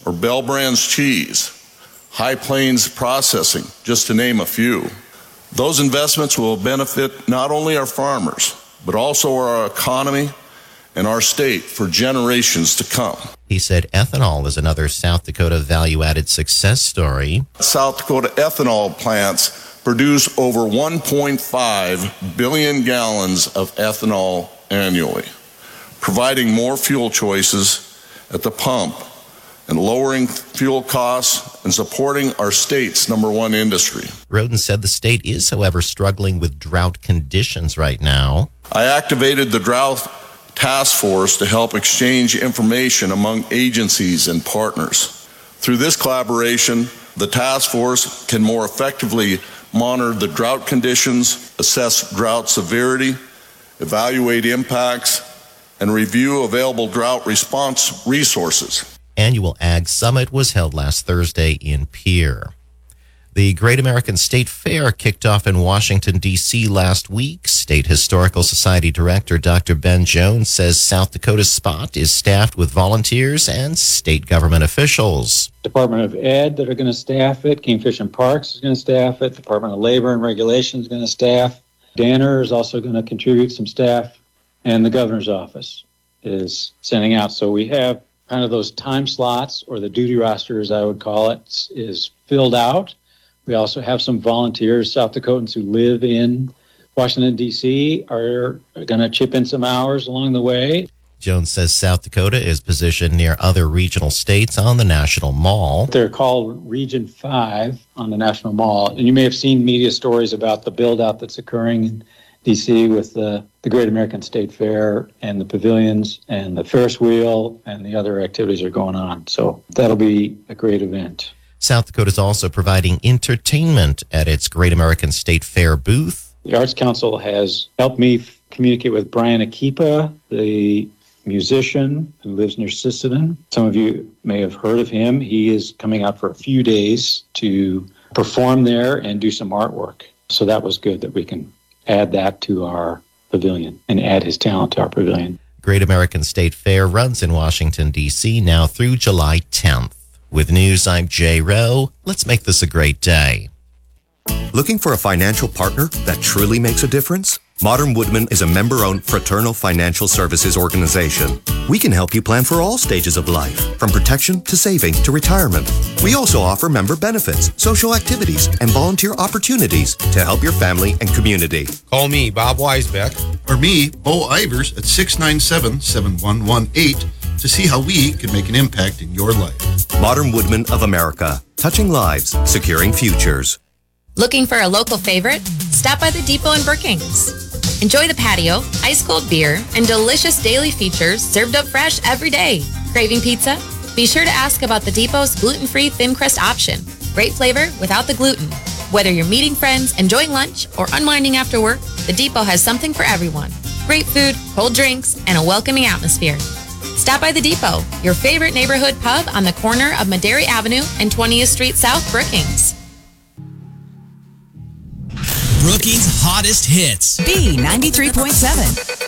or Bell Brands cheese, High Plains Processing, just to name a few. Those investments will benefit not only our farmers, but also our economy and our state for generations to come. He said ethanol is another South Dakota value-added success story. South Dakota ethanol plants produce over 1.5 billion gallons of ethanol annually, providing more fuel choices at the pump and lowering fuel costs and supporting our state's #1 industry. Roden said the state is, however, struggling with drought conditions right now. I activated the drought task force to help exchange information among agencies and partners. Through this collaboration, the task force can more effectively monitor the drought conditions, assess drought severity, evaluate impacts, and review available drought response resources. Annual Ag Summit was held last Thursday in Pierre. The Great American State Fair kicked off in Washington, D.C. last week. State Historical Society Director Dr. Ben Jones says South Dakota's spot is staffed with volunteers and state government officials. Department of Ed that are going to staff it. Kingfish and Parks is going to staff it. Department of Labor and Regulation is going to staff. Danner is also going to contribute some staff. And the governor's office is sending out. So we have kind of those time slots, or the duty roster, as I would call it, is filled out. We also have some volunteers, South Dakotans who live in Washington, D.C., are going to chip in some hours along the way. Jones says South Dakota is positioned near other regional states on the National Mall. They're called Region 5 on the National Mall. And you may have seen media stories about the build-out that's occurring in D.C. with the Great American State Fair and the pavilions and the Ferris wheel and the other activities are going on. So that'll be a great event. South Dakota is also providing entertainment at its Great American State Fair booth. The Arts Council has helped me communicate with Brian Akipa, the musician who lives near Sisseton. Some of you may have heard of him. He is coming out for a few days to perform there and do some artwork. So that was good that we can add that to our pavilion and add his talent to our pavilion. Great American State Fair runs in Washington, D.C. now through July 10th. With news, I'm Jay Rowe. Let's make this a great day. Looking for a financial partner that truly makes a difference? Modern Woodmen is a member-owned fraternal financial services organization. We can help you plan for all stages of life, from protection to saving to retirement. We also offer member benefits, social activities, and volunteer opportunities to help your family and community. Call me, Bob Weisbeck. Or me, Bo Ivers, at 697-7118 to see how we can make an impact in your life. Modern Woodmen of America, touching lives, securing futures. Looking for a local favorite? Stop by the Depot in Brookings. Enjoy the patio, ice-cold beer, and delicious daily features served up fresh every day. Craving pizza? Be sure to ask about the Depot's gluten-free thin crust option. Great flavor without the gluten. Whether you're meeting friends, enjoying lunch, or unwinding after work, the Depot has something for everyone. Great food, cold drinks, and a welcoming atmosphere. Stop by the Depot, your favorite neighborhood pub on the corner of Madera Avenue and 20th Street South, Brookings. Brookings' hottest hits. B93.7.